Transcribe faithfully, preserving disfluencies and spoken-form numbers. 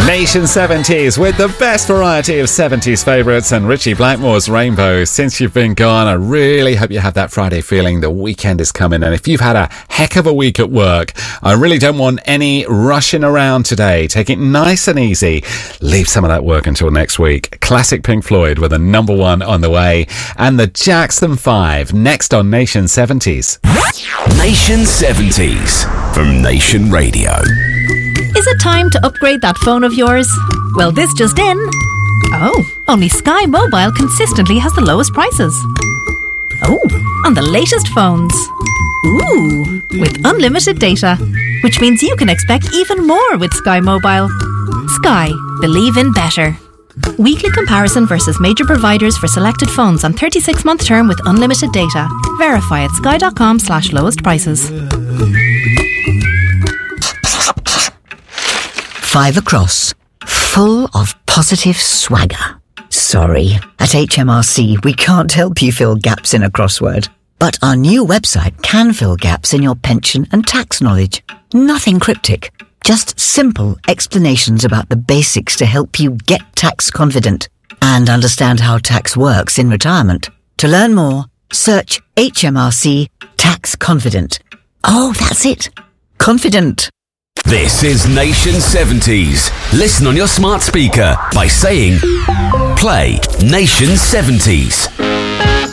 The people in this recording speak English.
Nation seventies with the best variety of seventies favourites and Richie Blackmore's Rainbow. Since you've been gone, I really hope you have that Friday feeling the weekend is coming. And if you've had a heck of a week at work, I really don't want any rushing around today. Take it nice and easy. Leave some of that work until next week. Classic Pink Floyd with a number one on the way. And the Jackson five next on Nation seventies. Nation seventies from Nation Radio. Is it time to upgrade that phone of yours? Well, this just in. Oh, only Sky Mobile consistently has the lowest prices. Oh, on the latest phones. Ooh, with unlimited data, which means you can expect even more with Sky Mobile. Sky, believe in better. Weekly comparison versus major providers for selected phones on thirty-six month term with unlimited data. Verify at sky.com slash lowest prices. Five across, full of positive swagger. Sorry, at H M R C we can't help you fill gaps in a crossword. But our new website can fill gaps in your pension and tax knowledge. Nothing cryptic, just simple explanations about the basics to help you get tax confident and understand how tax works in retirement. To learn more, search H M R C Tax Confident. Oh, that's it. Confident. This is Nation seventies. Listen on your smart speaker by saying, play Nation seventies.